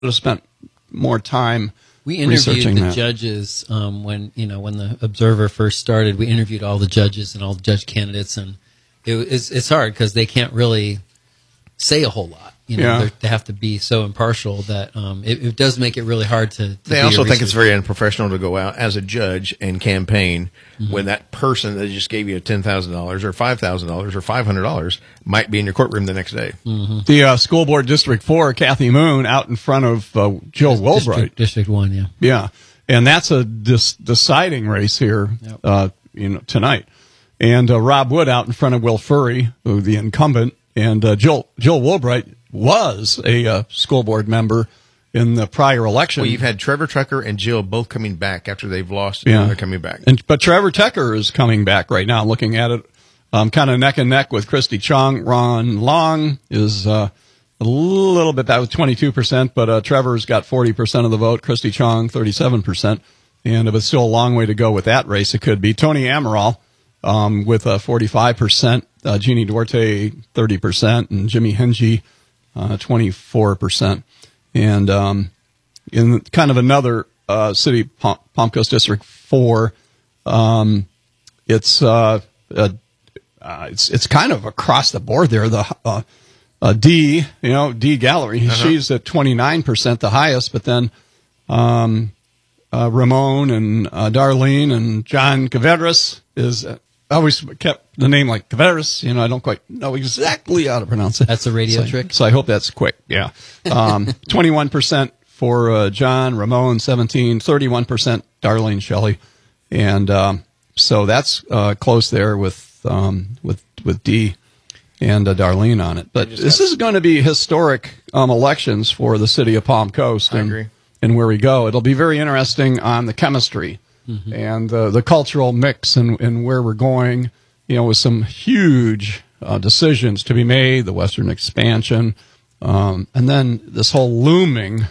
have spent more time. We interviewed the that. judges when the Observer first started. We interviewed all the judges and all the judge candidates, and it's hard because they can't really say a whole lot. They have to be so impartial that it does make it really hard to They also think it's very unprofessional to go out as a judge and campaign when that person that just gave you $10,000 or $5,000 or $500 might be in your courtroom the next day. The School Board District 4, Kathy Moon, out in front of Jill Wilbright. District 1, yeah. Yeah, and that's a deciding race here tonight. And Rob Wood out in front of Will Furry, the incumbent, and Jill Wilbright was a school board member in the prior election. Well, you've had Trevor Tucker and Jill both coming back after they've lost. Yeah. They're coming back. But Trevor Tucker is coming back right now, looking at it kind of neck and neck with Christy Chong. Ron Long is a little bit back with 22%, but Trevor's got 40% of the vote, Christy Chong 37%. And it's still a long way to go with that race. It could be Tony Amaral with 45%, Jeannie Duarte 30%, and Jimmy Henge 24%. And in kind of another city, Palm Coast District 4, it's kind of across the board there. The D Gallery, she's at 29%, the highest, but then Ramon and Darlene and John Cavedras is. I always kept the name like Caveras. I don't quite know exactly how to pronounce it. That's a radio trick. So I hope that's quick. Yeah. 21% for John, Ramon, 31% Darlene Shelley. And so that's close there with D and Darlene on it. But this is going to be historic elections for the city of Palm Coast. I agree. And where we go. It'll be very interesting on the chemistry. And the cultural mix and where we're going, with some huge decisions to be made, the Western expansion, and then this whole looming,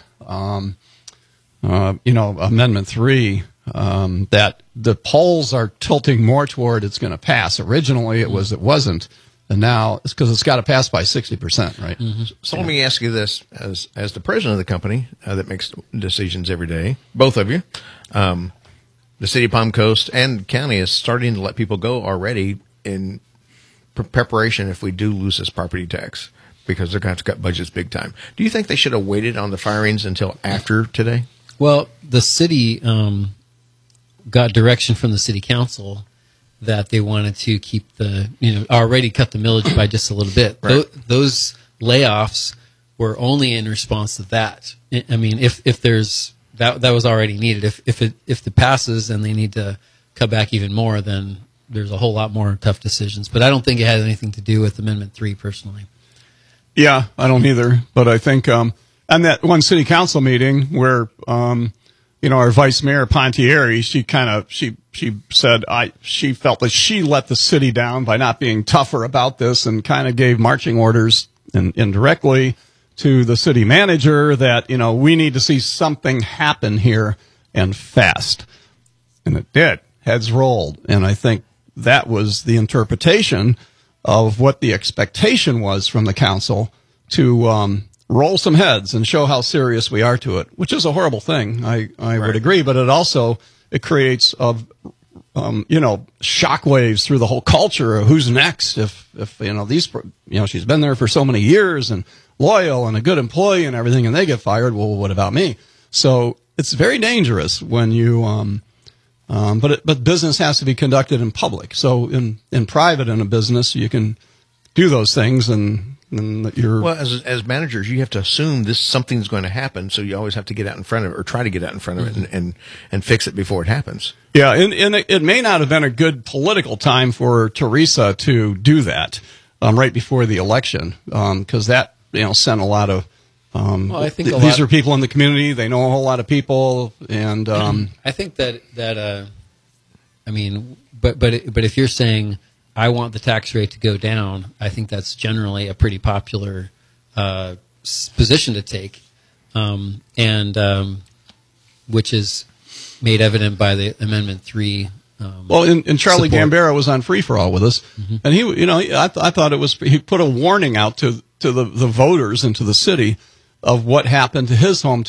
Amendment 3, that the polls are tilting more toward it's going to pass. Originally it wasn't, and now it's because it's got to pass by 60%, right? So let me ask you this, as the president of the company that makes decisions every day, both of you, the city of Palm Coast and county is starting to let people go already in preparation if we do lose this property tax because they're going to have to cut budgets big time. Do you think they should have waited on the firings until after today? Well, the city got direction from the city council that they wanted to keep already cut the millage by just a little bit. Right. Those layoffs were only in response to that. I mean, if there's that was already needed. If it passes and they need to cut back even more, then there's a whole lot more tough decisions. But I don't think it has anything to do with Amendment 3 personally. Yeah, I don't either. But I think on that one city council meeting where our vice mayor Pontieri, she said she felt that she let the city down by not being tougher about this and kind of gave marching orders indirectly to the city manager that, we need to see something happen here and fast. And it did. Heads rolled. And I think that was the interpretation of what the expectation was from the council to roll some heads and show how serious we are to it, which is a horrible thing. I would agree. But it creates shockwaves through the whole culture of who's next. If she's been there for so many years and loyal and a good employee and everything, and they get fired. Well, what about me? So it's very dangerous when you, but business has to be conducted in public. So in private, in a business, you can do those things and you're. Well, as managers, you have to assume something's going to happen. So you always have to get out in front of it or try to get out in front of it and fix it before it happens. Yeah. And it may not have been a good political time for Teresa to do that, right before the election. Cause that, sent a lot of, I think these are people in the community. They know a whole lot of people. And, I think that but if you're saying, I want the tax rate to go down, I think that's generally a pretty popular position to take, which is made evident by the Amendment 3. And Charlie support. Gambara was on Free for All with us, and he, I thought he put a warning out to the voters and to the city of what happened to his hometown.